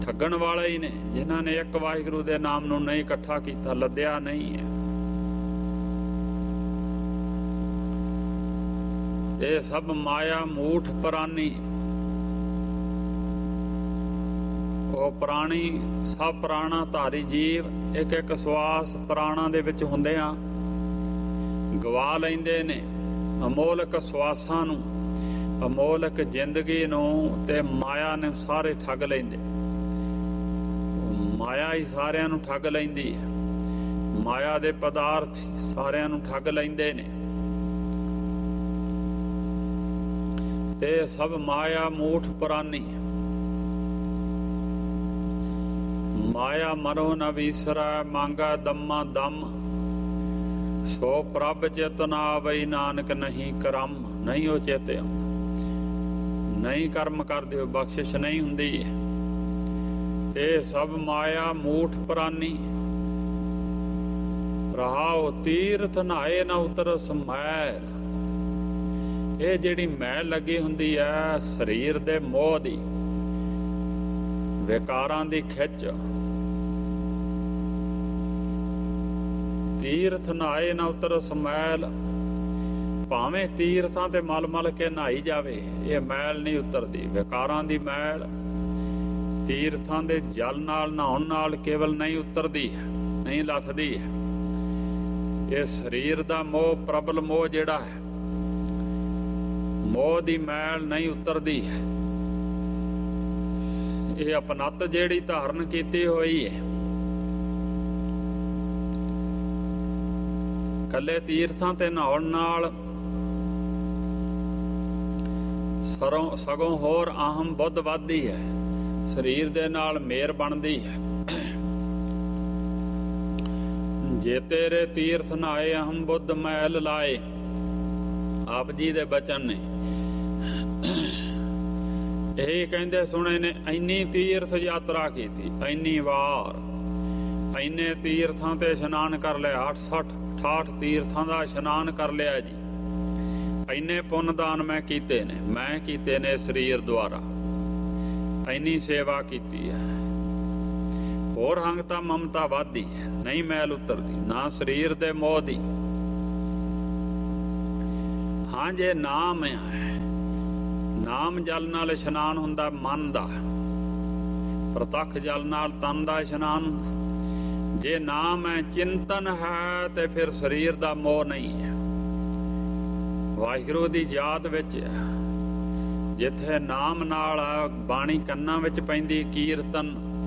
ਠੱਗਣ ਵਾਲੇ ਹੀ ਨੇ ਜਿਨ੍ਹਾਂ ਨੇ ਇੱਕ ਵਾਹਿਗੁਰੂ ਦੇ ਨਾਮ ਨੂੰ ਨਹੀਂ ਇਕੱਠਾ ਕੀਤਾ, ਲੱਦਿਆ ਨਹੀਂ ਹੈ। ਤੇ ਸਭ ਮਾਇਆ ਮੂਠ ਪ੍ਰਾਨੀ, ਉਹ ਪ੍ਰਾਣੀ ਸਭ ਪ੍ਰਾਣਾ ਧਾਰੀ ਜੀਵ ਇੱਕ ਇੱਕ ਸਵਾਸ ਪ੍ਰਾਣਾਂ ਦੇ ਵਿੱਚ ਹੁੰਦਿਆਂ ਗਵਾ ਲੈਂਦੇ ਨੇ ਅਮੋਲਕ ਸਵਾਸਾਂ ਨੂੰ, ਅਮੋਲਕ ਜ਼ਿੰਦਗੀ ਨੂੰ, ਤੇ ਮਾਇਆ ਨੇ ਸਾਰੇ ਠੱਗ ਲੈਂਦੇ। ਮਾਇਆ ਹੀ ਸਾਰਿਆਂ ਨੂੰ ਠੱਗ ਲੈਂਦੀ ਹੈ, ਮਾਇਆ ਦੇ ਪਦਾਰਥ ਸਾਰਿਆਂ ਨੂੰ ਠੱਗ ਲੈਂਦੇ ਨੇ। ਤੇ ਸਭ ਮਾਇਆ ਮੂਠ ਪ੍ਰਾਨੀ, ਮਾਇਆ ਮਰੋ ਨ ਵੀਸਰੈ, ਮੰਗਾ ਦਮਾ ਦਮ, ਸੋ ਪ੍ਰਭ ਚੇਤਨਾ ਆਵਈ, ਨਾਨਕ ਨਹੀਂ ਕਰਮ। ਨਹੀਂ ਉਹ ਚੇਤਿਆ, ਨਹੀਂ ਕਰਮ ਕਰਦੇ ਹੋ, ਬਖਸ਼ਿਸ਼ ਨਹੀਂ ਹੁੰਦੀ। ਤੇ ਸਭ ਮਾਇਆ ਮੂਠ ਪ੍ਰਾਨੀ, ਰਹਾਉ ਤੀਰਥ ਨਹਾਏ ਨ ਉਤਰ ਸਮੈਲ। ਇਹ ਜਿਹੜੀ ਮੈਲ ਲੱਗੀ ਹੁੰਦੀ ਹੈ ਸਰੀਰ ਦੇ ਮੋਹ ਦੀ, ਵਿਕਾਰਾਂ ਦੀ ਖਿੱਚ। ਤੀਰਥ ਨਹਾਏ ਨ ਉਤਰ ਸਮੈਲ, ਭਾਵੇਂ ਤੀਰਥਾਂ ਤੇ ਮਲ ਮਲ ਕੇ ਨਹਾਈ ਜਾਵੇ, ਇਹ ਮੈਲ ਨਹੀਂ ਉਤਰਦੀ। ਵਿਕਾਰਾਂ ਦੀ ਮੈਲ ਤੀਰਥਾਂ ਦੇ ਜਲ ਨਾਲ ਨਹਾਉਣ ਨਾਲ ਕੇਵਲ ਨਹੀਂ ਉਤਰਦੀ, ਨਹੀਂ ਲੱਥਦੀ। ਇਹ ਸਰੀਰ ਦਾ ਮੋਹ, ਪ੍ਰਬਲ ਮੋਹ ਜਿਹੜਾ ਹੈ, ਮੋਹ ਦੀ ਮੈਲ ਨਹੀਂ ਉਤਰਦੀ। ਇਹ ਅਪਨੱਤ ਜਿਹੜੀ ਧਾਰਨ ਕੀਤੀ ਹੋਈ ਹੈ, ਕੱਲੇ ਤੀਰਥਾਂ ਤੇ ਨਹਾਉਣ ਨਾਲ ਸਗੋਂ ਹੋਰ ਅਹਮ ਬੁੱਧ ਵੱਧਦੀ ਹੈ, ਸਰੀਰ ਦੇ ਨਾਲ ਮੇਰ ਬਣਦੀ ਹੈ। ਜੇ ਤੇਰੇ ਤੀਰਥ ਨਹਾਏ ਅਹਮ ਬੁੱਧ ਮੈਲ ਲਾਏ, ਆਪ ਜੀ ਦੇ ਬਚਨ ਨੇ। ਇਹ ਕਹਿੰਦੇ ਸੁਣੇ ਨੇ, ਇੰਨੀ ਤੀਰਥ ਯਾਤਰਾ ਕੀਤੀ, ਇੰਨੀ ਵਾਰ, ਇੰਨੇ ਤੀਰਥਾਂ ਤੇ ਇਸ਼ਨਾਨ ਕਰ ਲਿਆ, 68 ਤੀਰਥਾਂ ਦਾ ਇਸ਼ਨਾਨ ਕਰ ਲਿਆ ਜੀ। ਇੰਨੇ ਪੁੰਨ ਦਾਨ ਮੈਂ ਕੀਤੇ ਨੇ ਸਰੀਰ ਦੁਆਰਾ, ਇੰਨੀ ਸੇਵਾ ਕੀਤੀ ਹੈ। ਹੋਰ ਹੰਗਤਾ ਮਮਤਾ ਵੱਧਦੀ ਹੈ, ਨਹੀਂ ਮੈਲ ਉਤਰਦੀ, ਨਾ ਸਰੀਰ ਦੇ ਮੋਹ ਦੀ। ਹਾਂ, ਜੇ ਨਾਮ ਹੈ, ਨਾਮ ਜਲ ਨਾਲ ਇਸ਼ਨਾਨ ਹੁੰਦਾ ਮਨ ਦਾ, ਪ੍ਰਤੱਖ ਜਲ ਨਾਲ ਤਨ ਦਾ ਇਸ਼ਨਾਨ ਹੁੰਦਾ। ਜੇ ਨਾਮ ਹੈ, ਚਿੰਤਨ ਹੈ, ਤੇ ਫਿਰ ਸਰੀਰ ਦਾ ਮੋਹ ਨਹੀਂ ਹੈ। ਵਾਹਿਗੁਰੂ ਦੀ ਯਾਦ ਵਿੱਚ ਜਿੱਥੇ ਨਾਮ ਨਾਲ ਬਾਣੀ ਕੰਨਾਂ ਵਿੱਚ ਪੈਂਦੀ, ਕੀਰਤਨ,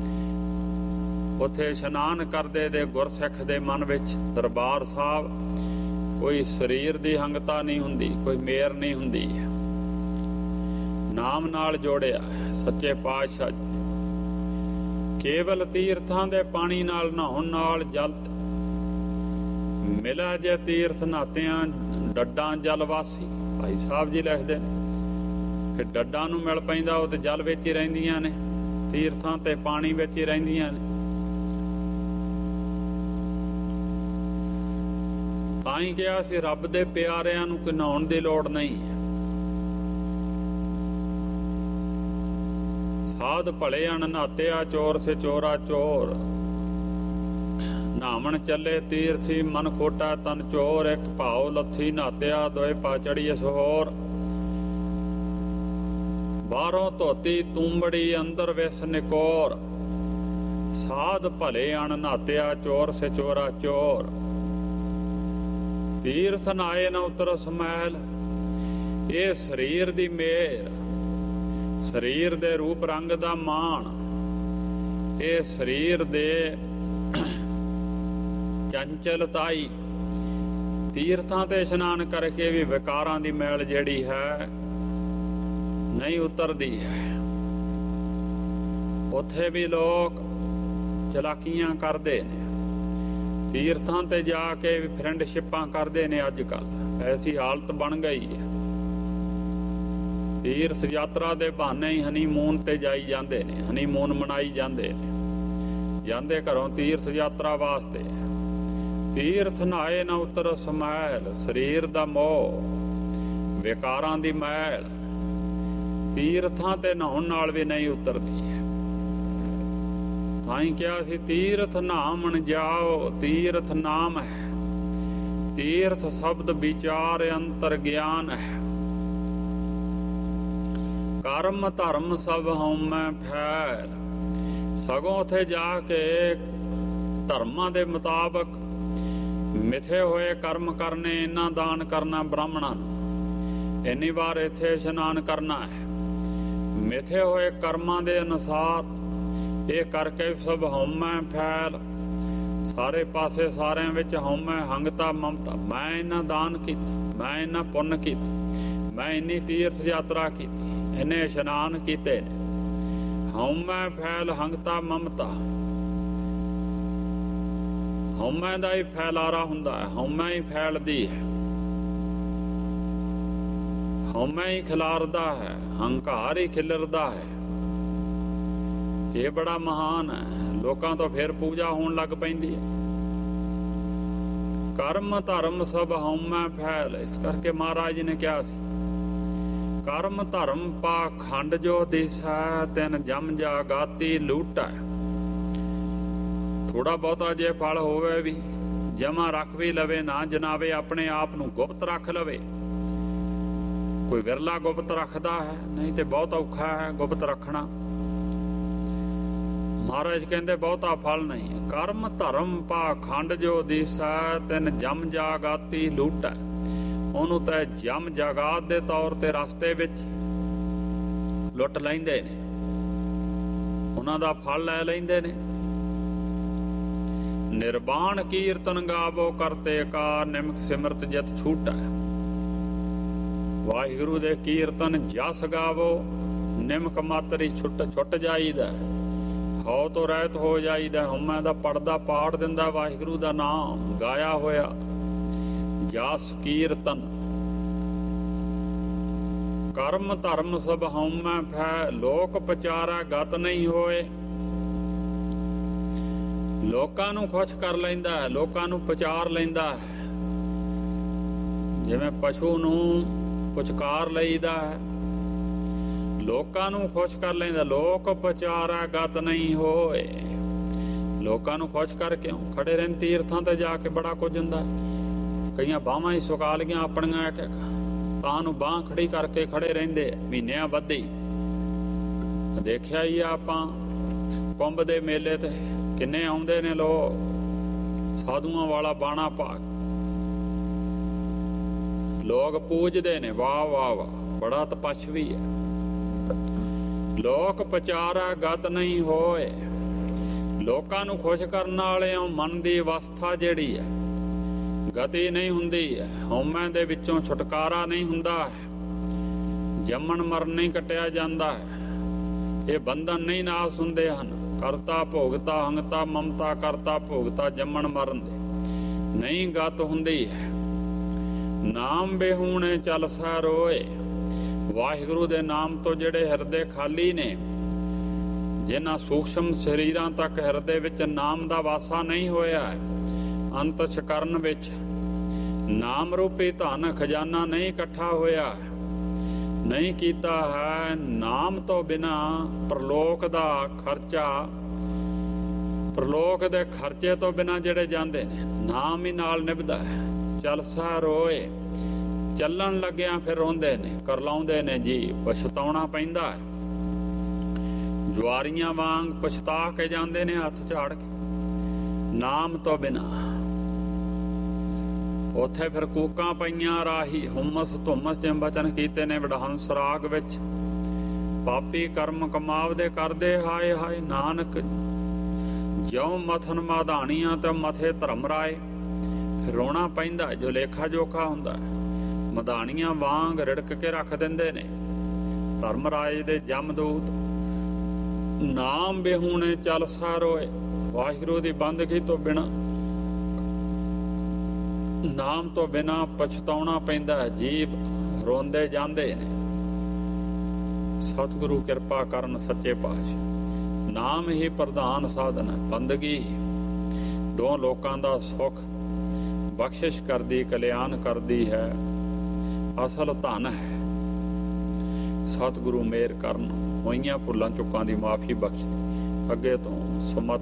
ਉੱਥੇ ਇਸ਼ਨਾਨ ਕਰਦੇ ਦੇ ਗੁਰਸਿੱਖ ਦੇ ਮਨ ਵਿੱਚ ਦਰਬਾਰ ਸਾਹਿਬ ਕੋਈ ਸਰੀਰ ਦੀ ਹੰਗਤਾ ਨਹੀਂ ਹੁੰਦੀ, ਕੋਈ ਮੇਰ ਨਹੀਂ ਹੁੰਦੀ। ਨਾਮ ਨਾਲ ਜੋੜਿਆ ਸੱਚੇ ਪਾਤਸ਼ਾਹ ਕੇਵਲ ਤੀਰਥਾਂ ਦੇ ਪਾਣੀ ਨਾਲ ਨਹਾਉਣ ਨਾਲ ਜਲ ਮਿਲਿਆ। ਜੇ ਤੀਰਥ ਨਹਾਤਿਆਂ ਡੱਡਾਂ ਜਲ ਵਾਸੀ, ਭਾਈ ਸਾਹਿਬ ਜੀ ਲਿਖਦੇ ਨੇ ਕਿ ਡੱਡਾਂ ਨੂੰ ਮਿਲ ਪੈਂਦਾ, ਉਹ ਤੇ ਜਲ ਵਿੱਚ ਹੀ ਰਹਿੰਦੀਆਂ ਨੇ, ਤੀਰਥਾਂ ਤੇ ਪਾਣੀ ਵਿੱਚ ਹੀ ਰਹਿੰਦੀਆਂ ਨੇ। ਤਾਂ ਹੀ ਕਿਹਾ ਸੀ ਰੱਬ ਦੇ ਪਿਆਰਿਆਂ ਨੂੰ ਕੋਈ ਨਹਾਉਣ ਦੀ ਲੋੜ ਨਹੀਂ। ਸਾਧ ਭਲੇ ਅਣ ਨਹਾਤਿਆ, ਚੋਰ ਸੇ ਚੋਰਾ ਚੋਰ। ਨਹਾਵਣ ਚੱਲੇ ਤੀਰਥੀ, ਮਨ ਖੋਟਾ ਤਨ ਚੋਰ। ਇੱਕ ਭਾਉ ਲੱਥੀ ਨਹਾਤਿਆ, ਦੋਏ ਪਾ ਚੜੀਏ ਸਹੋਰ। ਬਾਹਰੋਂ ਧੋਤੀ ਤੂੰਬੜੀ, ਅੰਦਰ ਵਿਸ ਨਿਕੋਰ। ਸਾਧ ਭਲੇ ਅਣ ਨਹਾਤਿਆ, ਚੋਰ ਸੇ ਚੋਰਾ ਚੋਰ। ਤੀਰਥ ਨਹਾਏ ਨ ਉਤਰ ਸਮੈਲ। ਇਹ ਸਰੀਰ ਦੀ ਮੇਰ, ਸਰੀਰ ਦੇ ਰੂਪ ਰੰਗ ਦਾ ਮਾਣ, ਇਹ ਸਰੀਰ ਦੇ ਚੰਚਲਤਾਈ। ਤੀਰਥਾਂ ਤੇ ਇਸ਼ਨਾਨ ਕਰਕੇ ਵੀ ਵਿਕਾਰਾਂ ਦੀ ਮੈਲ ਜਿਹੜੀ ਹੈ ਨਹੀਂ ਉਤਰਦੀ ਹੈ। ਉੱਥੇ ਵੀ ਲੋਕ ਚਲਾਕੀਆਂ ਕਰਦੇ ਨੇ, ਤੀਰਥਾਂ ਤੇ ਜਾ ਕੇ ਵੀ ਫਰੈਂਡਸ਼ਿਪਾਂ ਕਰਦੇ ਨੇ। ਅੱਜ ਕੱਲ ਐਸੀ ਹਾਲਤ ਬਣ ਗਈ ਹੈ, ਤੀਰਥ ਯਾਤਰਾ ਦੇ ਬਹਾਨੇ ਹੀ ਹਨੀਮੂਨ ਤੇ ਜਾਈ ਜਾਂਦੇ ਨੇ, ਹਨੀਮੂਨ ਮਨਾਈ ਜਾਂਦੇ ਨੇ, ਜਾਂਦੇ ਘਰੋਂ ਤੀਰਥ ਯਾਤਰਾ ਵਾਸਤੇ। ਤੀਰਥ ਨਹਾਏ ਨ ਉਤਰ ਸਮੈਲ। ਸਰੀਰ ਦਾ ਮੋਹ, ਵਿਕਾਰਾਂ ਦੀ ਮੈਲ ਤੀਰਥਾਂ ਤੇ ਨਹਾਉਣ ਨਾਲ ਵੀ ਨਹੀਂ ਉਤਰਦੀ ਹੈ। ਸਾਈਂ ਕਿਹਾ ਸੀ ਤੀਰਥ ਨਾਮਣ ਜਾਓ, ਤੀਰਥ ਨਾਮ ਹੈ, ਤੀਰਥ ਸ਼ਬਦ ਵਿਚਾਰ ਅੰਤਰ ਗਿਆਨ ਹੈ। ਕਰਮ ਧਰਮ ਸਭ ਹਉਮੈ ਫੈਲ, ਸਗੋਂ ਉੱਥੇ ਜਾ ਕੇ ਧਰਮਾਂ ਦੇ ਮੁਤਾਬਕ ਮਿਥੇ ਹੋਏ ਕਰਮ ਕਰਨੇ, ਇੰਨਾ ਦਾਨ ਕਰਨਾ ਬ੍ਰਾਹਮਣਾਂ ਨੂੰ, ਇੰਨੀ ਵਾਰ ਇੱਥੇ ਇਸ਼ਨਾਨ ਕਰਨਾ ਹੈ। ਮਿਥੇ ਹੋਏ ਕਰਮਾਂ ਦੇ ਅਨੁਸਾਰ ਇਹ ਕਰਕੇ ਸਭ ਹਉਮੈ ਫੈਲ, ਸਾਰੇ ਪਾਸੇ ਸਾਰਿਆਂ ਵਿੱਚ ਹਉਮੈ ਹੰਗਤਾ ਮਮਤਾ, ਮੈਂ ਇੰਨਾ ਦਾਨ ਕੀਤਾ, ਮੈਂ ਇੰਨਾ ਪੁੰਨ ਕੀਤਾ, ਮੈਂ ਇੰਨੀ ਤੀਰਥ ਯਾਤਰਾ ਕੀਤੀ, ਇੰਨੇ ਇਸ਼ਨਾਨ ਕੀਤੇ ਨੇ। ਹਉਮੈ ਫੈਲ ਹੰਗਤਾ ਮਮਤਾ, ਹਉਮੈ ਦਾ ਹੀ ਫੈਲਾਰਾ ਹੁੰਦਾ ਹੈ, ਹਉਮੈ ਹੀ ਫੈਲਦੀ ਹੈ, ਹਉਮੈ ਹੀ ਖਿਲਾਰਦਾ ਹੈ, ਹੰਕਾਰ ਹੀ ਖਿਲਰਦਾ ਹੈ। ਇਹ ਬੜਾ ਮਹਾਨ ਹੈ। ਲੋਕਾਂ ਤੋਂ ਫਿਰ ਪੂਜਾ ਹੋਣ ਲੱਗ ਪੈਂਦੀ ਹੈ। ਕਰਮ ਧਰਮ ਸਭ ਹਉਮੈ ਫੈਲ, ਇਸ ਕਰਕੇ ਮਹਾਰਾਜ ਜੀ ਨੇ ਕਿਹਾ ਸੀ ਕਰਮ ਧਰਮ ਪਾਖੰਡ ਜੋ ਦਿਸੈ, ਤਿਨ ਜਮ ਜਾਗਾਤੀ ਲੂਟੈ। ਥੋੜਾ ਬਹੁਤਾ ਜੇ ਫਲ ਹੋਵੇ ਵੀ, ਜਮਾ ਰੱਖ ਵੀ ਲਵੇ ਨਾ ਜਨਾਵੇ, ਆਪਣੇ ਆਪ ਨੂੰ ਗੁਪਤ ਰੱਖ ਲਵੇ। ਕੋਈ ਵਿਰਲਾ ਗੁਪਤ ਰੱਖਦਾ ਹੈ, ਨਹੀਂ ਤੇ ਬਹੁਤ ਔਖਾ ਹੈ ਗੁਪਤ ਰੱਖਣਾ। ਮਹਾਰਾਜ ਕਹਿੰਦੇ ਬਹੁਤਾ ਫਲ ਨਹੀਂ। ਕਰਮ ਧਰਮ ਪਾਖੰਡ ਜੋ ਦਿਸੈ, ਤਿਨ ਜਮ ਜਾਗਾਤੀ ਲੂਟੈ। ਉਹਨੂੰ ਤਾਂ ਜਮ ਜਾਗਾਤ ਦੇ ਤੌਰ ਤੇ ਰਸਤੇ ਵਿੱਚ ਲੁੱਟ ਲੈਂਦੇ ਨੇ, ਉਹਨਾਂ ਦਾ ਫਲ ਲੈ ਲੈਂਦੇ ਨੇ। ਨਿਰਵਾਣ ਕੀਰਤਨ ਗਾਵੋ ਕਰਤੇ ਕਾ, ਨਿਮਕ ਸਿਮਰਤ ਜਤ ਛੂਟੈ। ਵਾਹਿਗੁਰੂ ਦੇ ਕੀਰਤਨ ਜਸ ਗਾਵੋ, ਨਿਮਕ ਮਾਤਰੀ ਛੁੱਟ ਜਾਈਦਾ, ਹਉ ਤੋਂ ਰਹਿਤ ਹੋ ਜਾਈਦਾ। ਹਉਮੈ ਦਾ ਪਰਦਾ ਪਾੜ ਦਿੰਦਾ ਵਾਹਿਗੁਰੂ ਦਾ ਨਾਮ ਗਾਇਆ ਹੋਇਆ। ਜਸ ਕੀਰਤਨ ਕਰਮ ਧਰਮ ਸਭ ਹਉਮੈ ਫੈ, ਲੋਕ ਪਚਾਰਾ ਗਤ ਨਹੀਂ ਹੋਏ। ਲੋਕਾਂ ਨੂੰ ਖੁਸ਼ ਕਰ ਲੈਂਦਾ ਹੈ, ਲੋਕਾਂ ਨੂੰ ਪਚਾਰ ਲੈਂਦਾ ਹੈ। ਜਿਵੇਂ ਪਸ਼ੂ ਨੂੰ ਪੁਚਕਾਰ ਲਈਦਾ ਹੈ, ਲੋਕਾਂ ਨੂੰ ਖੁਸ਼ ਕਰ ਲੈਂਦਾ। ਲੋਕ ਪਚਾਰਾ ਗਤ ਨਹੀਂ ਹੋਏ, ਲੋਕਾਂ ਨੂੰ ਖੁਸ਼ ਕਰ ਕਿਉਂ ਖੜੇ ਰਹਿਣ। ਤੀਰਥਾਂ ਤੇ ਜਾ ਕੇ ਬੜਾ ਕੁਝ ਹੁੰਦਾ, ਕਈਆਂ ਬਾਹਾਂ ਹੀ ਸੁਕਾ ਲਈਆਂ ਆਪਣੀਆਂ, ਇੱਕ ਇੱਕ ਤਾਂ ਨੂੰ ਬਾਂਹ ਖੜੀ ਕਰਕੇ ਖੜੇ ਰਹਿੰਦੇ ਮਹੀਨਿਆਂ ਬੱਧੀ। ਦੇਖਿਆ ਹੀ ਆ ਆਪਾਂ ਕੁੰਭ ਦੇ ਮੇਲੇ ਤੇ ਕਿੰਨੇ ਆਉਂਦੇ ਨੇ ਲੋਕ, ਸਾਧੂਆਂ ਵਾਲਾ ਬਾਣਾ ਪਾ ਲੋਕ ਪੂਜਦੇ ਨੇ, ਵਾਹ ਵਾਹ ਵਾਹ, ਬੜਾ ਤਪੱਸਵੀ ਹੈ। ਲੋਕ ਪਚਾਰਾ ਗਤ ਨਹੀਂ ਹੋਏ, ਲੋਕਾਂ ਨੂੰ ਖੁਸ਼ ਕਰਨ ਵਾਲਿਆਂ ਮਨ ਦੀ ਅਵਸਥਾ ਜਿਹੜੀ ਹੈ ਗਤੀ ਨਹੀਂ ਹੁੰਦੀ ਹੈ। ਹਉਮੈ ਦੇ ਵਿੱਚੋਂ ਛੁਟਕਾਰਾ ਨਹੀਂ ਹੁੰਦਾ ਹੈ, ਜੰਮਣ ਮਰਨ ਨਹੀਂ ਕੱਟਿਆ ਜਾਂਦਾ ਹੈ, ਇਹ ਬੰਧਨ ਨਹੀਂ ਨਾਸ ਹੁੰਦੇ ਹਨ। ਕਰਤਾ ਭੋਗਤਾ ਹੰਗਤਾ ਮਮਤਾ, ਕਰਤਾ ਭੋਗਤਾ ਜੰਮਣ ਮਰਨ ਦੇ ਨਹੀਂ ਗਤ ਹੁੰਦੀ ਹੈ। ਨਾਮ ਬਿਹੂਣੇ ਚਲ ਸਾ ਰੋਏ, ਵਾਹਿਗੁਰੂ ਦੇ ਨਾਮ ਤੋਂ ਜਿਹੜੇ ਹਿਰਦੇ ਖਾਲੀ ਨੇ, ਜਿਨ੍ਹਾਂ ਸੂਖਸ਼ਮ ਸਰੀਰਾਂ ਤੱਕ ਹਿਰਦੇ ਵਿੱਚ ਨਾਮ ਦਾ ਵਾਸਾ ਨਹੀਂ ਹੋਇਆ, ਅੰਤਿਸ਼ ਕਰਨ ਵਿੱਚ ਨਾਮ ਰੂਪੀ ਧਨ ਖਜ਼ਾਨਾ ਨਹੀਂ ਇਕੱਠਾ ਹੋਇਆ, ਨਹੀਂ ਕੀਤਾ ਹੈ। ਨਾਮ ਤੋਂ ਬਿਨਾ ਪ੍ਰਲੋਕ ਦਾ ਖਰਚਾ, ਪ੍ਰਲੋਕ ਦੇ ਖਰਚੇ ਤੋਂ ਬਿਨਾ ਜਿਹੜੇ ਜਾਂਦੇ ਨੇ, ਨਾਮ ਹੀ ਨਾਲ ਨਿਭਦਾ ਹੈ। ਚਲਸਾ ਰੋਏ, ਚੱਲਣ ਲੱਗਿਆਂ ਫਿਰ ਰੋਂਦੇ ਨੇ, ਕਰਲਾਉਂਦੇ ਨੇ ਜੀ, ਪਛਤਾਉਣਾ ਪੈਂਦਾ ਹੈ। ਜੁਆਰੀਆਂ ਵਾਂਗ ਪਛਤਾ ਕੇ ਜਾਂਦੇ ਨੇ ਹੱਥ ਝਾੜ ਕੇ, ਨਾਮ ਤੋਂ ਬਿਨਾ। ਉੱਥੇ ਫਿਰ ਕੂਕਾਂ ਪਈਆਂ ਰਾਹੀ, ਹੁਮਸ ਧੁਮਸ ਜਿਵੇਂ ਬਚਨ ਕੀਤੇ ਨੇ ਵਡਹੰਸ ਰਾਗ ਵਿੱਚ। ਪਾਪੀ ਕਰਮ ਕਮਾਵਦੇ ਕਰਦੇ ਹਾਏ ਹਾਏ, ਨਾਨਕ ਜਿਉ ਮਥਨ ਮਾਧਾਣੀਆਂ ਤੇ ਮਥੇ ਧਰਮ ਰਾਏ। ਰੋਣਾ ਪੈਂਦਾ ਜੋ ਲੇਖਾ ਜੋਖਾ ਹੁੰਦਾ, ਮਧਾਣੀਆਂ ਵਾਂਗ ਰਿੜਕ ਕੇ ਰੱਖ ਦਿੰਦੇ ਨੇ ਧਰਮ ਰਾਜ ਦੇ ਜਮਦੂਤ। ਨਾਮ ਬਿਹੂਣੇ ਚਲ ਸਾ ਰੋਏ, ਵਾਹਿਗੁਰੂ ਦੀ ਬੰਦਗੀ ਤੋਂ ਬਿਨਾ, ਨਾਮ ਤੋਂ ਬਿਨਾ ਪਛਤਾਉਣਾ ਪੈਂਦਾ ਹੈ। ਜੀਵ ਰੋਂਦੇ ਜਾਂਦੇ ਨੇ। ਸਤਿਗੁਰੂ ਕਿਰਪਾ ਕਰਨ ਸੱਚੇ ਪਾਤਸ਼ਾਹ, ਨਾਮ ਹੀ ਪ੍ਰਧਾਨ ਸਾਧਨ ਹੈ। ਬੰਦਗੀ ਦੋ ਲੋਕਾਂ ਦਾ ਸੁੱਖ ਬਖਸ਼ਿਸ਼ ਕਰਦੀ, ਕਲਿਆਣ ਕਰਦੀ ਹੈ, ਅਸਲ ਧਨ ਹੈ। ਸਤਿਗੁਰੂ ਮਿਹਰ ਕਰਨ, ਹੋਈਆਂ ਭੁੱਲਾਂ ਚੁੱਕਾਂ ਦੀ ਮਾਫੀ ਬਖਸ਼, ਅੱਗੇ ਤੋਂ ਸਮਤ